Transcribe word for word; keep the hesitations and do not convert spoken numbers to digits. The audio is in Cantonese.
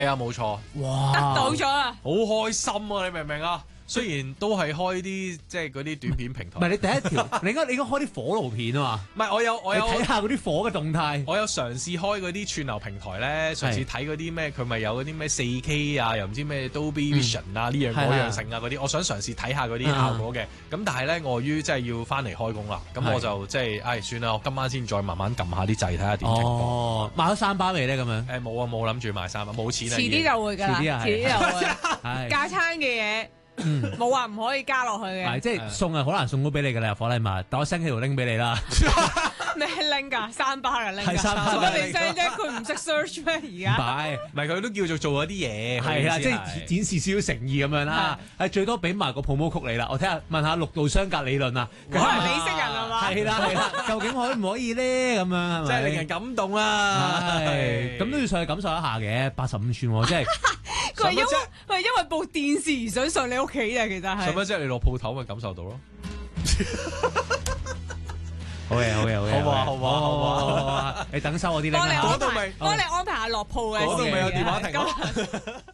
係啊，冇錯， 哇！ 得到咗啦， 好開心啊！你明唔明啊？雖然都係開啲即係嗰啲短片平台， 唔係你第一條，你應該你應該開啲火爐片啊嘛。 唔係我有我有你睇下嗰啲火嘅動態。 我有嘗試開嗰啲串流平台咧，嘗試睇嗰啲咩，佢咪有嗰啲咩四 K 啊，又唔知咩 Dolby Vision 啊，呢樣嗰樣成啊嗰啲，我想嘗試睇下嗰啲效果嘅。咁但係咧，礙於即係要翻嚟開工啦，咁我就即係，唉，算啦，我今晚先再慢慢撳下啲掣睇下點情況。 哦，買咗三巴未咧咁樣？ 誒冇啊，冇諗住買衫啊，冇錢啊。 遲啲就會㗎啦， 遲啲啊遲啲就會。 係加餐嘅嘢冇話唔可以加落去係嘅。 即係送啊，好難送到俾你㗎啦，火禮物。但我 send 起條 link 俾你啦。 咩拎㗎？三巴嘅拎㗎。 係三巴嘅我哋 send 啫，佢唔識 search 咩而唔家？ 係， 唔係佢都叫做做咗啲嘢， 係啦，即係係展示少少誠意咁樣啦。係最多俾埋個 promo 曲你啦。我睇下問下六度相隔理論啊。 可能你識人係嘛？ 係啦係啦，究竟可唔可以咧？咁樣係咪？ 真係令人感動啦。 係咁都要上去感受一下嘅，八十五寸喎，即係。 佢係因為佢係因為部電視而想上你屋企嘅，其實係。 使乜即係你落鋪頭咪感受到咯？ 好嘅好嘅好嘅， 好啊好啊好啊好啊！你等收我啲 link 幫你啊安排嗰度咪， 幫你安排下落鋪嘅。 嗰度咪有電話亭咯。